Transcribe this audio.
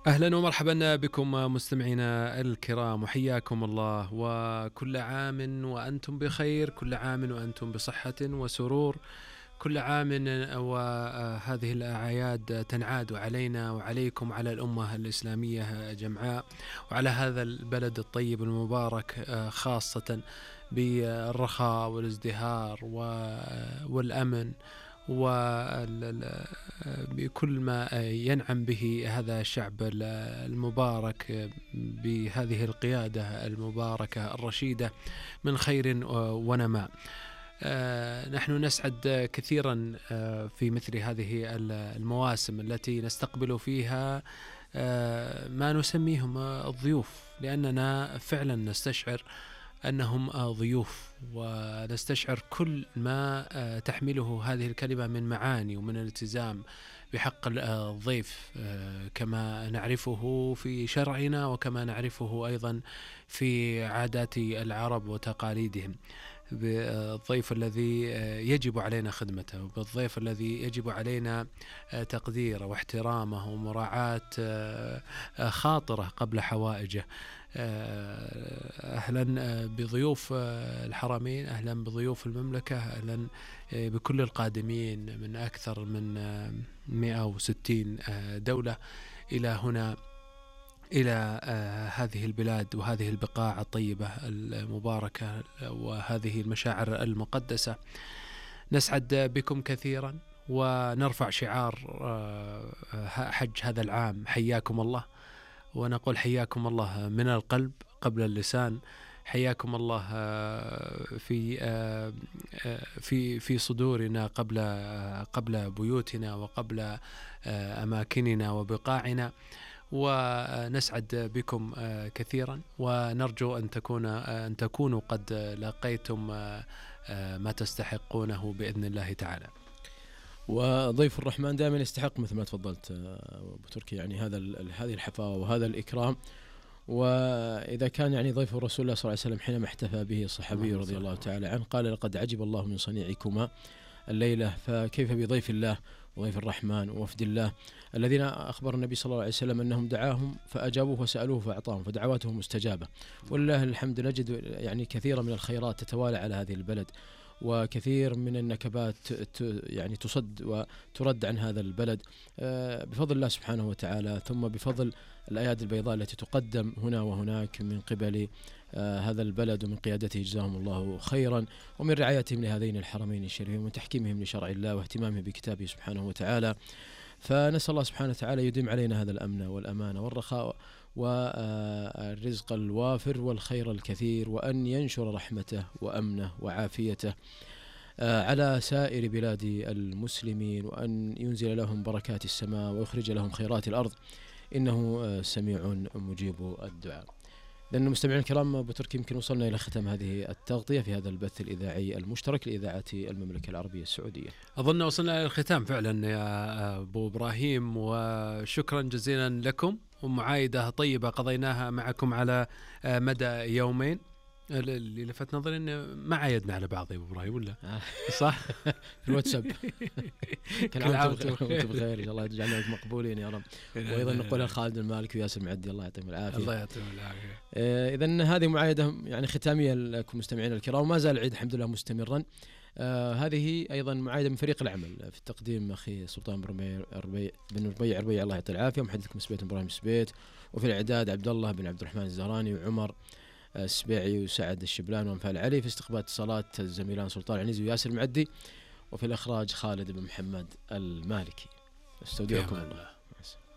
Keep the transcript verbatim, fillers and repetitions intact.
أهلا ومرحبا بكم مستمعينا الكرام، وحياكم الله، وكل عام وأنتم بخير، كل عام وأنتم بصحة وسرور، كل عام وهذه الأعياد تنعاد علينا وعليكم، على الأمة الإسلامية جمعاء، وعلى هذا البلد الطيب المبارك خاصة، بالرخاء والازدهار والأمن وبكل ما ينعم به هذا الشعب المبارك، بهذه القيادة المباركة الرشيدة من خير ونماء. نحن نسعد كثيرا في مثل هذه المواسم التي نستقبل فيها ما نسميهم الضيوف، لأننا فعلا نستشعر أنهم ضيوف، ونستشعر كل ما تحمله هذه الكلمة من معاني ومن الالتزام بحق الضيف، كما نعرفه في شرعنا وكما نعرفه أيضا في عادات العرب وتقاليدهم، بالضيف الذي يجب علينا خدمته، وبالضيف الذي يجب علينا تقديره واحترامه ومراعاة خاطره قبل حوائجه. أهلا بضيوف الحرمين، أهلا بضيوف المملكة، أهلا بكل القادمين من أكثر من مئة وستين دولة إلى هنا، إلى هذه البلاد وهذه البقاع الطيبة المباركة وهذه المشاعر المقدسة. نسعد بكم كثيرا، ونرفع شعار حج هذا العام حياكم الله، ونقول حياكم الله من القلب قبل اللسان، حياكم الله في في في صدورنا قبل قبل بيوتنا وقبل أماكننا وبقاعنا، ونسعد بكم كثيرا، ونرجو أن تكون أن تكونوا قد لقيتم ما تستحقونه بإذن الله تعالى. وضيف الرحمن دائما يستحق مثل ما تفضلت أبو تركي، يعني هذا هذه الحفاوة وهذا الإكرام. وإذا كان يعني ضيف رسول الله صلى الله عليه وسلم حينما احتفى به الصحابي رضي الله تعالى عنه قال: لقد عجب الله من صنيعكما الليلة، فكيف بضيف الله وضيف الرحمن ووفد الله الذين أخبر النبي صلى الله عليه وسلم أنهم دعاهم فأجابوه وسألوه فأعطاهم، فدعواتهم مستجابة. ولله الحمد نجد يعني كثيرا من الخيرات تتوالى على هذه البلد، وكثير من النكبات يعني تصد وترد عن هذا البلد بفضل الله سبحانه وتعالى، ثم بفضل الأيادي البيضاء التي تقدم هنا وهناك من قبل هذا البلد ومن قيادته جزاهم الله خيرا، ومن رعايتهم لهذين الحرمين الشريفين ومن تحكيمهم لشرع الله واهتمامهم بكتابه سبحانه وتعالى. فنسأل الله سبحانه وتعالى يديم علينا هذا الأمن والأمان والرخاء والرزق الوافر والخير الكثير، وأن ينشر رحمته وأمنه وعافيته على سائر بلاد المسلمين، وأن ينزل لهم بركات السماء ويخرج لهم خيرات الأرض، إنه سميع مجيب الدعاء. لأن المستمعين الكرام، أبو تركي يمكن وصلنا إلى ختم هذه التغطية في هذا البث الإذاعي المشترك لإذاعة المملكة العربية السعودية. أظن وصلنا إلى الختام فعلا يا أبو إبراهيم، وشكرا جزيلا لكم، ومعايدة طيبة قضيناها معكم على مدى يومين. اللي لفت نظري إن ما عايدنا على بعض يا أبو إبراهيم، ولا صح؟ في الواتساب. كل عام وأنتم بخير، إن شاء الله يجعلنا مقبولين يا رب. وأيضا نقول خالد المالك وياسر معدي، الله يعطيهم العافية. الله يعطيهم العافية. إذن هذه معايدة يعني ختامية لكم مستمعين الكرام، وما زال العيد الحمد لله مستمرا. آه هذه أيضا معايدة من فريق العمل في التقديم أخي سلطان بن ربيع بن ربيع ربيع الله يعطيه العافية، ومحدثكم سبيت إبراهيم سبيت، وفي الإعداد عبد الله بن عبد الرحمن الزهراني وعمر السبيعي وسعد الشبلان وأنفال علي، في استقبال اتصالات الزميلان سلطان العنيزي وياسر المعدي، وفي الإخراج خالد بن محمد المالكي. استودعكم الله.